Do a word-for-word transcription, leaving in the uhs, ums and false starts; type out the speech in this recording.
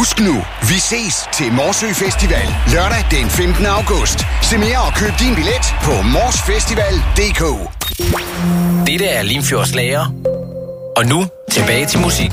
Husk nu, vi ses til Morsø Festival lørdag den femtende august. Se mere og køb din billet på morsfestival punktum d k. Dette er Limfjords Lager. Og nu tilbage til musik.